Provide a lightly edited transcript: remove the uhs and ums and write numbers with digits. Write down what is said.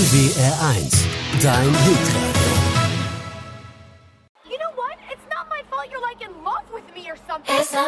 SWR1, dein Hitradio. You know what? It's not my fault you're like in love with me or something.